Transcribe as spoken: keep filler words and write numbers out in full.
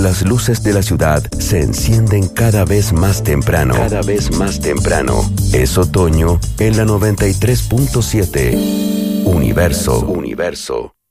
las luces de la ciudad se encienden cada vez más temprano. Cada vez más temprano. Es otoño en la noventa y tres punto siete. Universo. Universo.